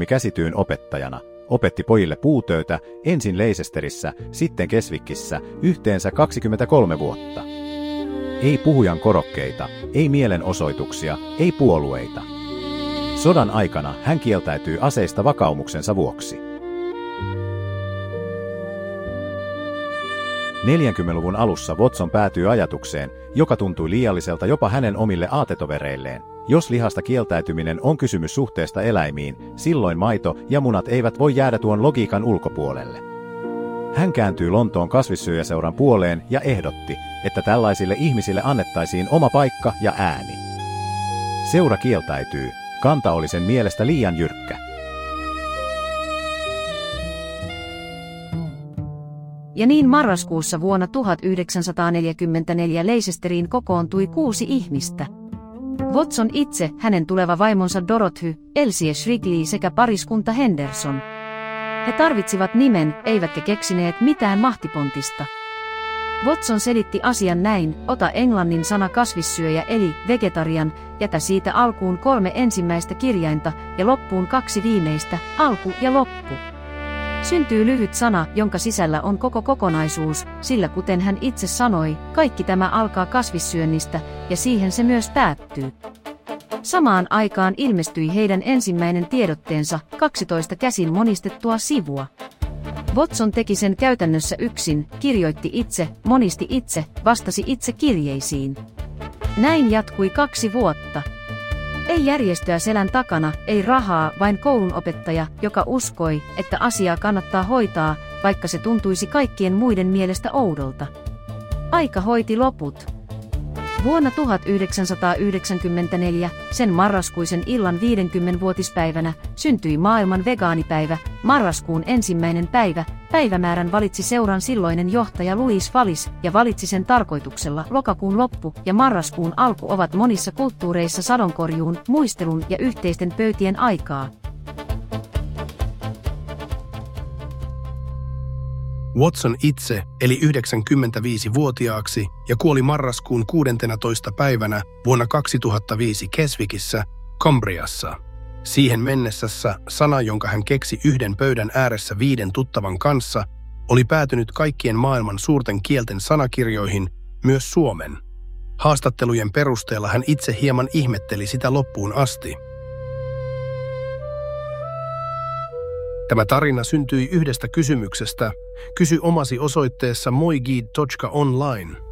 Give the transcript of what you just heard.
toimi käsityön opettajana. Opetti pojille puutöitä ensin Leicesterissä, sitten Keswickissä yhteensä 23 vuotta. Ei puhujan korokkeita, ei mielenosoituksia, ei puolueita. Sodan aikana hän kieltäytyi aseista vakaumuksensa vuoksi. 40-luvun alussa Watson päätyi ajatukseen, joka tuntui liialliselta jopa hänen omille aatetovereilleen. Jos lihasta kieltäytyminen on kysymys suhteesta eläimiin, silloin maito ja munat eivät voi jäädä tuon logiikan ulkopuolelle. Hän kääntyi Lontoon kasvissyöjäseuran puoleen ja ehdotti, että tällaisille ihmisille annettaisiin oma paikka ja ääni. Seura kieltäytyy, kanta oli sen mielestä liian jyrkkä. Ja niin marraskuussa vuonna 1944 Leicesteriin kokoontui 6 ihmistä. Watson itse, hänen tuleva vaimonsa Dorothy, Elsie Shrigley sekä pariskunta Henderson. He tarvitsivat nimen, eivätkä keksineet mitään mahtipontista. Watson selitti asian näin: ota englannin sana kasvissyöjä eli vegetarian, jätä siitä alkuun 3 ensimmäistä kirjainta ja loppuun 2 viimeistä, alku ja loppu. Syntyy lyhyt sana, jonka sisällä on koko kokonaisuus, sillä kuten hän itse sanoi, kaikki tämä alkaa kasvissyönnistä ja siihen se myös päättyy. Samaan aikaan ilmestyi heidän ensimmäinen tiedotteensa, 12 käsin monistettua sivua. Watson teki sen käytännössä yksin, kirjoitti itse, monisti itse, vastasi itse kirjeisiin. Näin jatkui 2 vuotta. Ei järjestöä selän takana, ei rahaa, vain koulunopettaja, joka uskoi, että asiaa kannattaa hoitaa, vaikka se tuntuisi kaikkien muiden mielestä oudolta. Aika hoiti loput. Vuonna 1994, sen marraskuisen illan 50-vuotispäivänä, syntyi maailman vegaanipäivä, marraskuun 1. päivä. Päivämäärän valitsi seuran silloinen johtaja Louis Wallis ja valitsi sen tarkoituksella. Lokakuun loppu ja marraskuun alku ovat monissa kulttuureissa sadonkorjuun, muistelun ja yhteisten pöytien aikaa. Watson itse eli 95-vuotiaaksi ja kuoli marraskuun 16. päivänä vuonna 2005 Keswickissä, Cumbriassa. Siihen mennessässä sana, jonka hän keksi yhden pöydän ääressä 5 tuttavan kanssa, oli päätynyt kaikkien maailman suurten kielten sanakirjoihin, myös suomen. Haastattelujen perusteella hän itse hieman ihmetteli sitä loppuun asti. Tämä tarina syntyi yhdestä kysymyksestä. Kysy omasi osoitteessa moiguide.online.